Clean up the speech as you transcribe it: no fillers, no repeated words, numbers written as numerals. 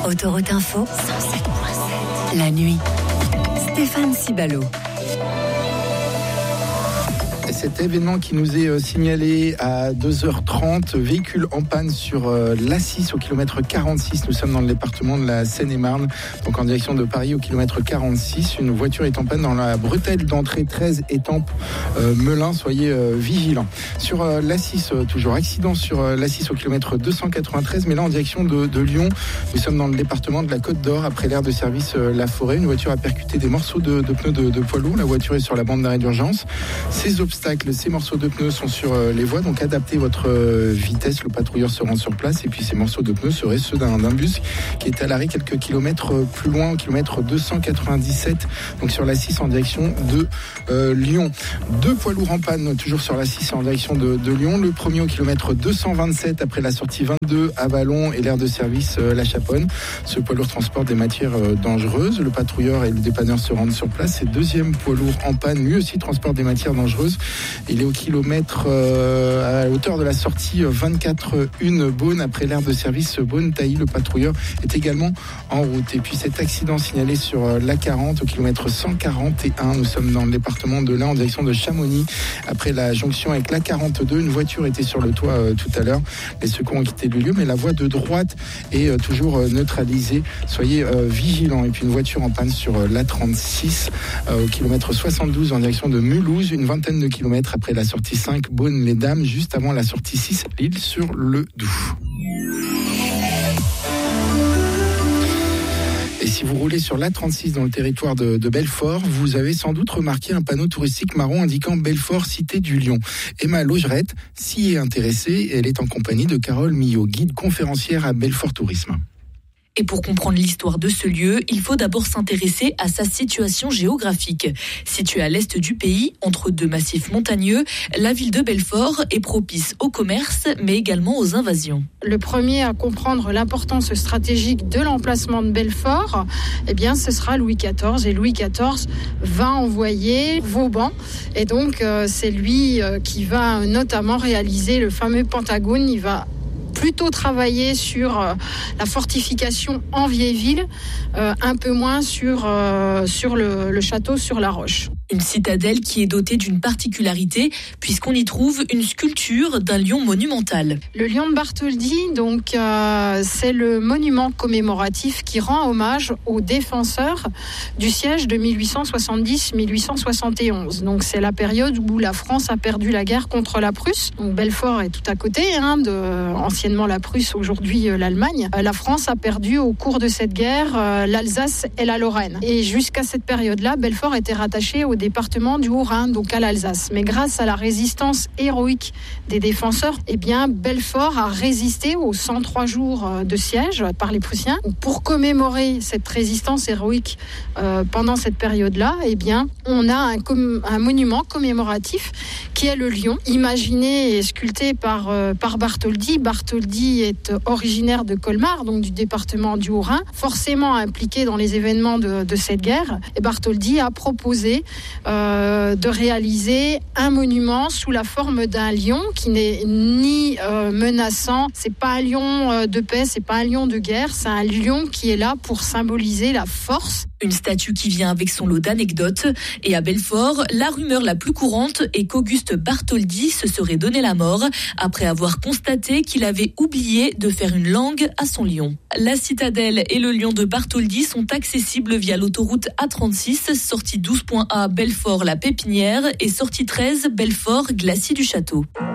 Autoroute Info, 107.7. La nuit. Stéphane Cibalo. Cet événement qui nous est signalé à 2h30, véhicule en panne sur l'A6 au kilomètre 46. Nous sommes dans le département de la Seine-et-Marne, donc en direction de Paris au kilomètre 46. Une voiture est en panne dans la bretelle d'entrée 13 Étampes Melun. Soyez vigilants. Sur l'A6, toujours accident sur l'A6 au kilomètre 293, mais là en direction de Lyon. Nous sommes dans le département de la Côte d'Or après l'aire de service La Forêt. Une voiture a percuté des morceaux de pneus de poids lourd. La voiture est sur la bande d'arrêt d'urgence. Ces morceaux de pneus sont sur les voies, donc adaptez votre vitesse. Le patrouilleur se rend sur place et puis ces morceaux de pneus seraient ceux d'un bus qui est à l'arrêt quelques kilomètres plus loin, au kilomètre 297, donc sur la 6 en direction de Lyon. 2 poids lourds en panne, toujours sur la 6 en direction de Lyon. Le premier au kilomètre 227 après la sortie 22 à Vallon et l'aire de service La Chaponne. Ce poids lourd transporte des matières dangereuses. Le patrouilleur et le dépanneur se rendent sur place. Et deuxième poids lourd en panne, lui aussi transporte des matières dangereuses. Il est au kilomètre à la hauteur de la sortie 24-1 Beaune après l'aire de service Beaune-Tailly. Le patrouilleur est également en route. Et puis cet accident signalé sur l'A40 au kilomètre 141. Nous sommes dans le département de l'Ain en direction de Chamonix. Après la jonction avec l'A42, une voiture était sur le toit tout à l'heure. Les secours ont quitté le lieu, mais la voie de droite est toujours neutralisée. Soyez vigilants. Et puis une voiture en panne sur l'A36 au kilomètre 72 en direction de Mulhouse. Une vingtaine de kilomètres après la sortie 5 Beaune-les-Dames, juste avant la sortie 6 Lille-sur-le-Doubs. Et si vous roulez sur l'A36 dans le territoire de Belfort, vous avez sans doute remarqué un panneau touristique marron indiquant Belfort, cité du Lion. Emma Laugerette s'y est intéressée. Elle est en compagnie de Carole Millot, guide conférencière à Belfort Tourisme. Et pour comprendre l'histoire de ce lieu, il faut d'abord s'intéresser à sa situation géographique. Située à l'est du pays, entre 2 massifs montagneux, la ville de Belfort est propice au commerce, mais également aux invasions. Le premier à comprendre l'importance stratégique de l'emplacement de Belfort, ce sera Louis XIV. Et Louis XIV va envoyer Vauban. Et donc, c'est lui qui va notamment réaliser le fameux Pentagone. Il va plutôt travailler sur la fortification en vieille ville, un peu moins sur le château sur la roche. Une citadelle qui est dotée d'une particularité puisqu'on y trouve une sculpture d'un lion monumental. Le lion de Bartholdi, c'est le monument commémoratif qui rend hommage aux défenseurs du siège de 1870-1871. Donc c'est la période où la France a perdu la guerre contre la Prusse. Donc Belfort est tout à côté, anciennement la Prusse, aujourd'hui l'Allemagne. La France a perdu au cours de cette guerre l'Alsace et la Lorraine. Et jusqu'à cette période-là, Belfort était rattaché au département du Haut-Rhin, donc à l'Alsace. Mais grâce à la résistance héroïque des défenseurs, Belfort a résisté aux 103 jours de siège par les Prussiens. Pour commémorer cette résistance héroïque pendant cette période-là, on a un monument commémoratif qui est le lion, imaginé et sculpté par Bartholdi. Bartholdi est originaire de Colmar, donc du département du Haut-Rhin, forcément impliqué dans les événements de cette guerre. Et Bartholdi a proposé de réaliser un monument sous la forme d'un lion qui n'est ni menaçant, c'est pas un lion de paix, c'est pas un lion de guerre, c'est un lion qui est là pour symboliser la force. Une statue qui vient avec son lot d'anecdotes. Et à Belfort, la rumeur la plus courante est qu'Auguste Bartholdi se serait donné la mort après avoir constaté qu'il avait oublié de faire une langue à son lion. La citadelle et le lion de Bartholdi sont accessibles via l'autoroute A36, sortie 12.A Belfort-La Pépinière et sortie 13 Belfort-Glacis du Château.